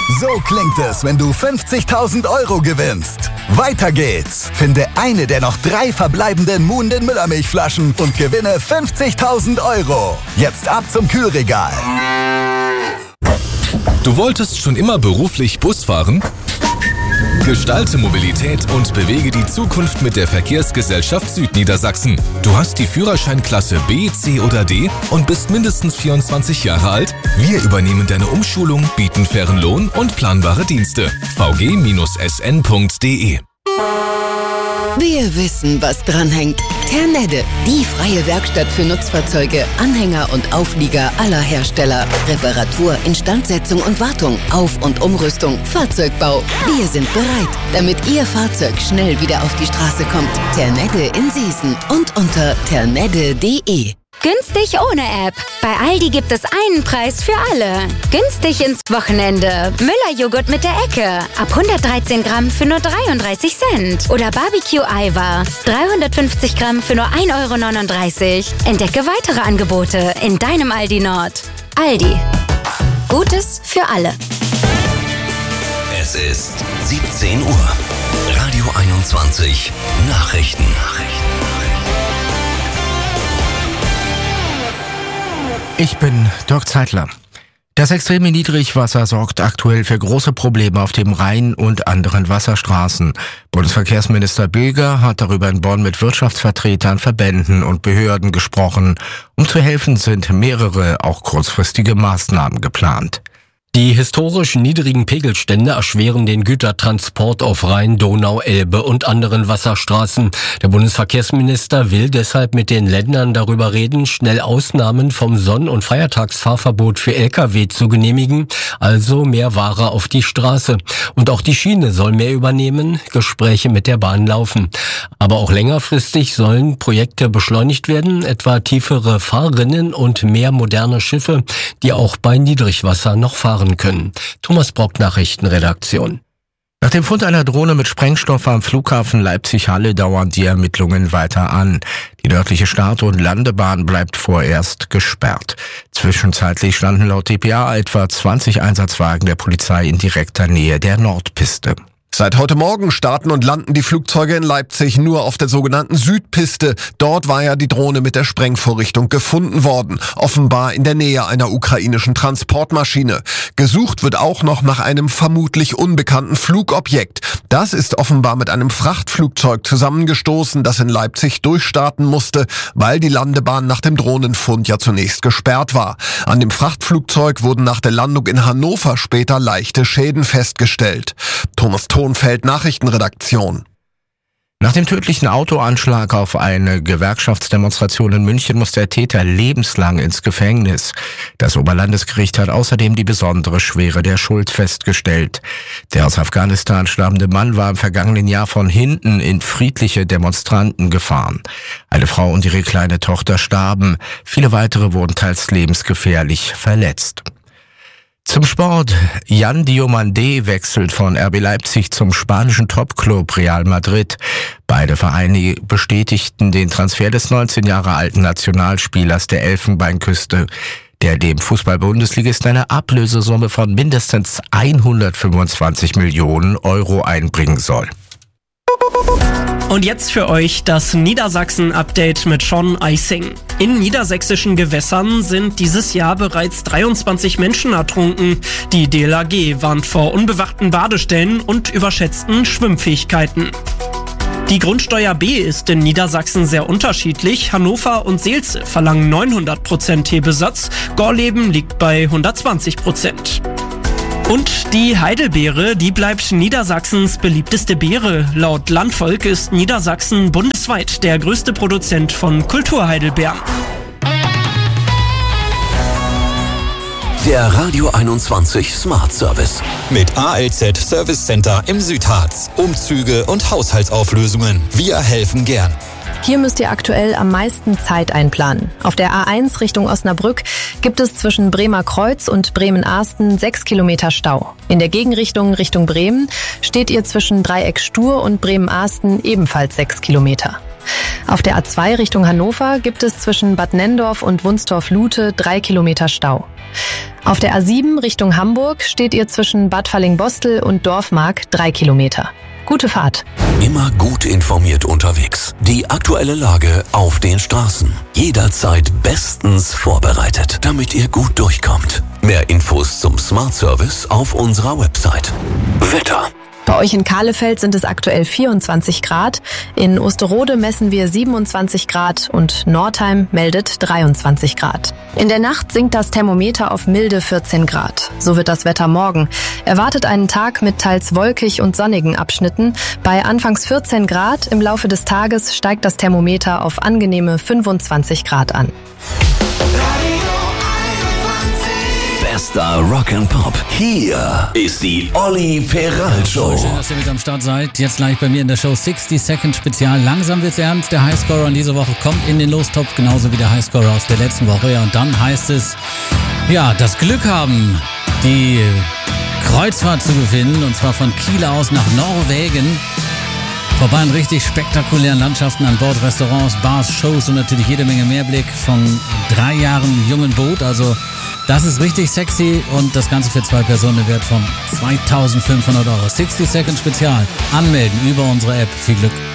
So klingt es, wenn du 50.000 € gewinnst. Weiter geht's. Finde eine der noch 3 verbleibenden Moon den Müllermilchflaschen und gewinne 50.000 €. Jetzt ab zum Kühlregal. Du wolltest schon immer beruflich Bus fahren? Gestalte Mobilität und bewege die Zukunft mit der Verkehrsgesellschaft Südniedersachsen. Du hast die Führerscheinklasse B, C oder D und bist mindestens 24 Jahre alt? Wir übernehmen deine Umschulung, bieten fairen Lohn und planbare Dienste. vg-sn.de. Wir wissen, was dranhängt. Ternedde, die freie Werkstatt für Nutzfahrzeuge, Anhänger und Auflieger aller Hersteller. Reparatur, Instandsetzung und Wartung, Auf- und Umrüstung, Fahrzeugbau. Wir sind bereit, damit Ihr Fahrzeug schnell wieder auf die Straße kommt. Ternedde in Seesen und unter ternedde.de. Günstig ohne App. Bei Aldi gibt es einen Preis für alle. Günstig ins Wochenende. Müller-Joghurt mit der Ecke. Ab 113 Gramm für nur 33 Cent. Oder Barbecue-Eiweiß. 350 Gramm für nur 1,39 €. Entdecke weitere Angebote in deinem Aldi Nord. Aldi. Gutes für alle. Es ist 17 Uhr. Radio 21. Nachrichten. Ich bin Dirk Zeitler. Das extreme Niedrigwasser sorgt aktuell für große Probleme auf dem Rhein und anderen Wasserstraßen. Bundesverkehrsminister Bilger hat darüber in Bonn mit Wirtschaftsvertretern, Verbänden und Behörden gesprochen. Um zu helfen, sind mehrere, auch kurzfristige Maßnahmen geplant. Die historisch niedrigen Pegelstände erschweren den Gütertransport auf Rhein, Donau, Elbe und anderen Wasserstraßen. Der Bundesverkehrsminister will deshalb mit den Ländern darüber reden, schnell Ausnahmen vom Sonn- und Feiertagsfahrverbot für Lkw zu genehmigen, also mehr Ware auf die Straße. Und auch die Schiene soll mehr übernehmen, Gespräche mit der Bahn laufen. Aber auch längerfristig sollen Projekte beschleunigt werden, etwa tiefere Fahrrinnen und mehr moderne Schiffe, die auch bei Niedrigwasser noch fahren können. Thomas Brock, Nachrichtenredaktion. Nach dem Fund einer Drohne mit Sprengstoff am Flughafen Leipzig-Halle dauern die Ermittlungen weiter an. Die nördliche Start- und Landebahn bleibt vorerst gesperrt. Zwischenzeitlich standen laut dpa etwa 20 Einsatzwagen der Polizei in direkter Nähe der Nordpiste. Seit heute Morgen starten und landen die Flugzeuge in Leipzig nur auf der sogenannten Südpiste. Dort war ja die Drohne mit der Sprengvorrichtung gefunden worden, offenbar in der Nähe einer ukrainischen Transportmaschine. Gesucht wird auch noch nach einem vermutlich unbekannten Flugobjekt. Das ist offenbar mit einem Frachtflugzeug zusammengestoßen, das in Leipzig durchstarten musste, weil die Landebahn nach dem Drohnenfund ja zunächst gesperrt war. An dem Frachtflugzeug wurden nach der Landung in Hannover später leichte Schäden festgestellt. Thomas Tonfeld, Nachrichtenredaktion. Nach dem tödlichen Autoanschlag auf eine Gewerkschaftsdemonstration in München muss der Täter lebenslang ins Gefängnis. Das Oberlandesgericht hat außerdem die besondere Schwere der Schuld festgestellt. Der aus Afghanistan stammende Mann war im vergangenen Jahr von hinten in friedliche Demonstranten gefahren. Eine Frau und ihre kleine Tochter starben. Viele weitere wurden teils lebensgefährlich verletzt. Zum Sport. Yan Diomandé wechselt von RB Leipzig zum spanischen Topclub Real Madrid. Beide Vereine bestätigten den Transfer des 19 Jahre alten Nationalspielers der Elfenbeinküste, der dem Fußball-Bundesligisten eine Ablösesumme von mindestens 125 Millionen € einbringen soll. Und jetzt für euch das Niedersachsen-Update mit Sean Eising. In niedersächsischen Gewässern sind dieses Jahr bereits 23 Menschen ertrunken. Die DLRG warnt vor unbewachten Badestellen und überschätzten Schwimmfähigkeiten. Die Grundsteuer B ist in Niedersachsen sehr unterschiedlich. Hannover und Seelze verlangen 900% Hebesatz, Gorleben liegt bei 120%. Und die Heidelbeere, die bleibt Niedersachsens beliebteste Beere. Laut Landvolk ist Niedersachsen bundesweit der größte Produzent von Kulturheidelbeeren. Der Radio 21 Smart Service. Mit ALZ Service Center im Südharz. Umzüge und Haushaltsauflösungen. Wir helfen gern. Hier müsst ihr aktuell am meisten Zeit einplanen. Auf der A1 Richtung Osnabrück gibt es zwischen Bremer Kreuz und Bremen-Ahsten 6 Kilometer Stau. In der Gegenrichtung Richtung Bremen steht ihr zwischen Dreieck Stur und Bremen-Ahsten ebenfalls 6 Kilometer. Auf der A2 Richtung Hannover gibt es zwischen Bad Nenndorf und Wunstorf-Lute 3 Kilometer Stau. Auf der A7 Richtung Hamburg steht ihr zwischen Bad Fallingbostel und Dorfmark 3 Kilometer. Gute Fahrt. Immer gut informiert unterwegs. Die aktuelle Lage auf den Straßen. Jederzeit bestens vorbereitet, damit ihr gut durchkommt. Mehr Infos zum Smart Service auf unserer Website. Wetter. Bei euch in Kahlefeld sind es aktuell 24 Grad. In Osterode messen wir 27 Grad und Nordheim meldet 23 Grad. In der Nacht sinkt das Thermometer auf milde 14 Grad. So wird das Wetter morgen. Erwartet einen Tag mit teils wolkig und sonnigen Abschnitten. Bei anfangs 14 Grad im Laufe des Tages steigt das Thermometer auf angenehme 25 Grad an. Bester Rock'n'Pop. Hier ist die Olli Peral Show. Schön, dass ihr mit am Start seid. Jetzt gleich bei mir in der Show 60 Second Spezial. Langsam wird's ernst. Der Highscorer in dieser Woche kommt in den Lostopf, genauso wie der Highscorer aus der letzten Woche. Ja, und dann heißt es, ja, das Glück haben, die Kreuzfahrt zu befinden. Und zwar von Kiel aus nach Norwegen. Vorbei an richtig spektakulären Landschaften an Bord, Restaurants, Bars, Shows und natürlich jede Menge Mehrblick von 3 Jahren jungen Boot. Also das ist richtig sexy und das Ganze für 2 Personen Wert von 2.500 €. 60 Second Spezial. Anmelden über unsere App. Viel Glück.